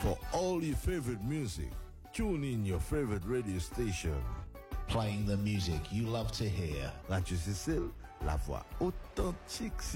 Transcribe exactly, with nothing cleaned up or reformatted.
For all your favorite music, tune in your favorite radio station. Playing the music you love to hear. Radio Cécile, la voix authentique.